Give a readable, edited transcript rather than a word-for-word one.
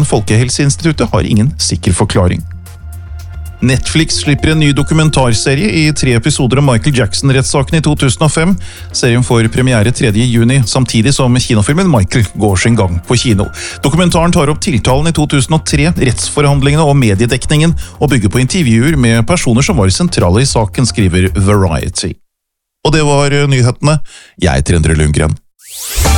men Folkehelseinstituttet har ingen sikker forklaring. Netflix slipper en ny dokumentarserie i 3 episoder om Michael Jackson-rettssaken i 2005. Serien får premiere 3. juni, samtidig som kinofilmen Michael går sin gang på kino. Dokumentaren tar opp tiltalen i 2003, rettsforhandlingene og mediedekningen, og bygger på intervjuer med personer som var sentrale i saken, skriver Variety. Og det var nyhetene. Jeg heter Endre Lundgren.